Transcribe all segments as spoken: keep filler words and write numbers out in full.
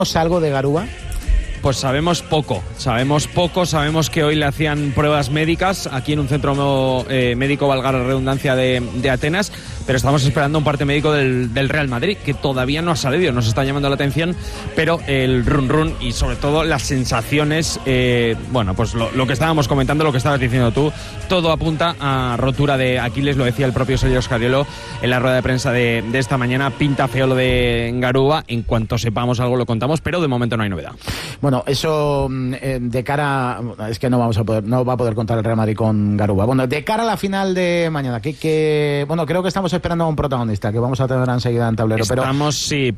algo de Garuba? Pues sabemos poco, sabemos poco, sabemos que hoy le hacían pruebas médicas aquí en un centro eh, médico, valga la redundancia, de, de Atenas, pero estamos esperando un parte médico del, del Real Madrid, que todavía no ha salido, nos está llamando la atención, pero el run run y sobre todo las sensaciones, eh, bueno, pues lo, lo que estábamos comentando, lo que estabas diciendo tú, todo apunta a rotura de Aquiles, lo decía el propio Sergio Scariolo en la rueda de prensa de, de esta mañana. Pinta feo lo de Garuba, en cuanto sepamos algo lo contamos, pero de momento no hay novedad. Bueno, Bueno, eso eh, de cara... Es que no vamos a poder, no va a poder contar el Real Madrid con Garuba. Bueno, de cara a la final de mañana, que, que bueno, creo que estamos esperando a un protagonista, que vamos a tener enseguida en tablero. Estamos, pero... sí.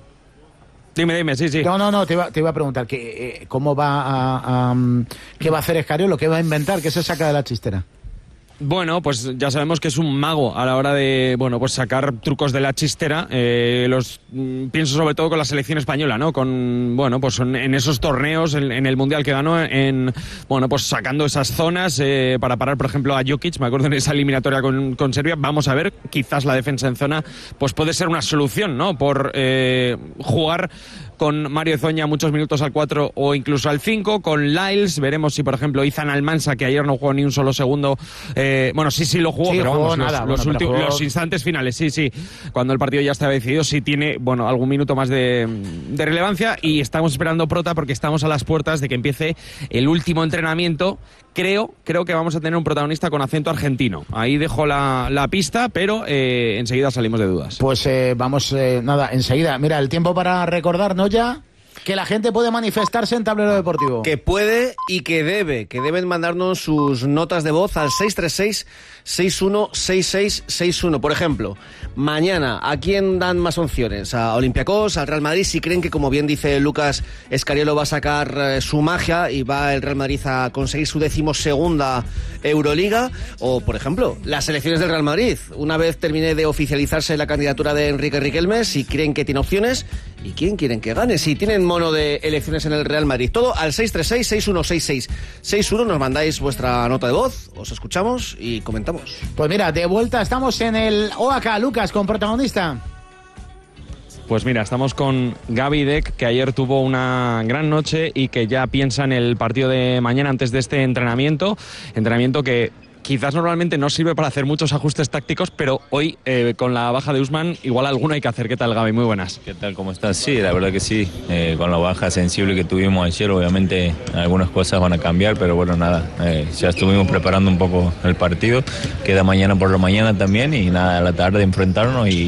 Dime, dime, sí, sí. No, no, no, te iba, te iba a preguntar que, eh, cómo va a, a... ¿Qué va a hacer Scariolo? ¿Qué va a inventar? ¿Qué se saca de la chistera? Bueno, pues ya sabemos que es un mago a la hora de, bueno, pues sacar trucos de la chistera. Eh, los mm, pienso sobre todo con la selección española, ¿no? Con, bueno, pues en, en esos torneos, en, en el Mundial que ganó, en, bueno, pues sacando esas zonas eh, para parar, por ejemplo, a Jokic. Me acuerdo en esa eliminatoria con, con Serbia. Vamos a ver, quizás la defensa en zona, pues puede ser una solución, ¿no? Por eh, jugar con Mario Ezoña muchos minutos al cuatro o incluso al cinco, con Lyles, veremos si por ejemplo Izan Almansa, que ayer no jugó ni un solo segundo, eh, bueno, sí, sí lo jugó, sí, pero jugó vamos, nada, los, bueno, los, últimos, jugó... los instantes finales, sí, sí, cuando el partido ya estaba decidido, sí tiene, bueno, algún minuto más de, de relevancia, y estamos esperando prota porque estamos a las puertas de que empiece el último entrenamiento. Creo, creo que vamos a tener un protagonista con acento argentino. Ahí dejo la, la pista, pero eh, enseguida salimos de dudas. Pues eh, vamos, eh, nada, enseguida. Mira, el tiempo para recordarnos ya que la gente puede manifestarse en Tablero Deportivo. Que puede y que debe, que deben mandarnos sus notas de voz al seis tres seis, seis uno seis seis seis uno. Por ejemplo, mañana, ¿a quién dan más opciones? ¿A Olympiacos, al Real Madrid? Si creen que, como bien dice Lucas Scariolo, va a sacar eh, su magia y va el Real Madrid a conseguir su decimosegunda Euroliga. O, por ejemplo, las elecciones del Real Madrid. Una vez termine de oficializarse la candidatura de Enrique Riquelme, si creen que tiene opciones y quién quieren que gane. Si tienen mono de elecciones en el Real Madrid. Todo al seis tres seis, seis uno seis seis seis uno. Nos mandáis vuestra nota de voz, os escuchamos y comentamos. Pues mira, de vuelta estamos en el O A K, Lucas, con protagonista. Pues mira, estamos con Gaby Deck, que ayer tuvo una gran noche y que ya piensa en el partido de mañana antes de este entrenamiento. Entrenamiento que quizás normalmente no sirve para hacer muchos ajustes tácticos, pero hoy, eh, con la baja de Usman, igual alguno hay que hacer. ¿Qué tal, Gaby? Muy buenas. ¿Qué tal? ¿Cómo estás? Sí, la verdad que sí. Eh, con la baja sensible que tuvimos ayer, obviamente algunas cosas van a cambiar, pero bueno, nada. Eh, ya estuvimos preparando un poco el partido. Queda mañana por la mañana también y nada, a la tarde enfrentarnos y,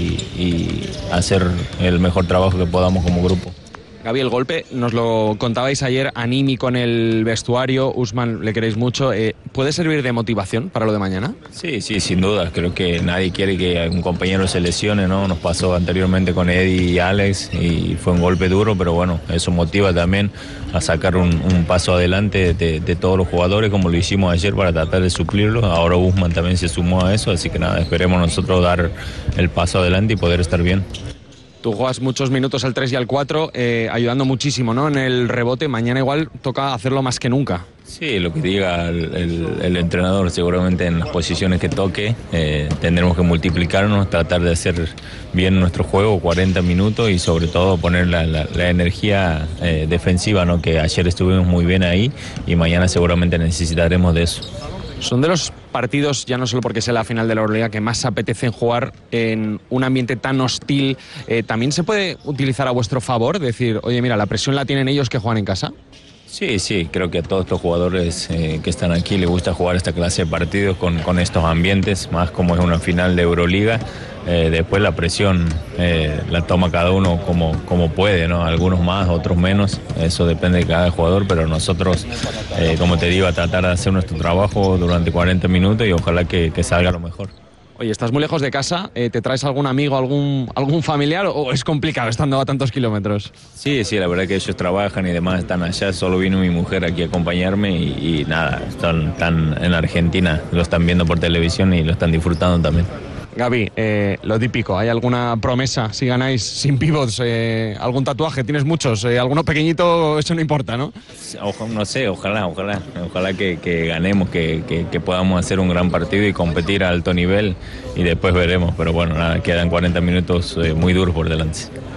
y hacer el mejor trabajo que podamos como grupo. Gaby, el golpe, nos lo contabais ayer, anímico en el vestuario, Usman le queréis mucho, eh, ¿puede servir de motivación para lo de mañana? Sí, sí, sin duda, creo que nadie quiere que un compañero se lesione, ¿no? Nos pasó anteriormente con Eddie y Alex y fue un golpe duro, pero bueno, eso motiva también a sacar un, un paso adelante de, de todos los jugadores, como lo hicimos ayer para tratar de suplirlo. Ahora Usman también se sumó a eso, así que nada, esperemos nosotros dar el paso adelante y poder estar bien. Tú juegas muchos minutos al tres y al cuatro, eh, ayudando muchísimo, ¿no? En el rebote. Mañana igual toca hacerlo más que nunca. Sí, lo que diga el, el, el entrenador, seguramente en las posiciones que toque eh, tendremos que multiplicarnos, tratar de hacer bien nuestro juego, cuarenta minutos, y sobre todo poner la, la, la energía eh, defensiva, ¿no? Que ayer estuvimos muy bien ahí y mañana seguramente necesitaremos de eso. Son de los partidos, ya no solo porque sea la final de la Euroliga, que más apetecen jugar en un ambiente tan hostil. Eh, ¿También se puede utilizar a vuestro favor? Decir, oye, mira, la presión la tienen ellos que juegan en casa. Sí, sí, creo que a todos los jugadores eh, que están aquí les gusta jugar esta clase de partidos con, con estos ambientes, más como es una final de Euroliga. Eh, después la presión eh, la toma cada uno como, como puede, ¿no? Algunos más, otros menos, eso depende de cada jugador, pero nosotros, eh, como te digo, a tratar de hacer nuestro trabajo durante cuarenta minutos y ojalá que, que salga lo mejor. Oye, estás muy lejos de casa, eh, ¿te traes algún amigo, algún, algún familiar o es complicado estando a tantos kilómetros? Sí, sí, la verdad que ellos trabajan y demás, están allá, solo vino mi mujer aquí a acompañarme y, y nada, están, están en Argentina, lo están viendo por televisión y lo están disfrutando también. Gaby, eh, lo típico, ¿hay alguna promesa si ganáis sin pivots? Eh, ¿Algún tatuaje? ¿Tienes muchos? Eh, ¿Alguno pequeñito? Eso no importa, ¿no? Ojo, no sé, ojalá, ojalá, ojalá que, que ganemos, que, que, que podamos hacer un gran partido y competir a alto nivel y después veremos, pero bueno, nada, quedan cuarenta minutos eh, muy duros por delante.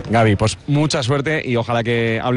Gaby, pues mucha suerte y ojalá que hable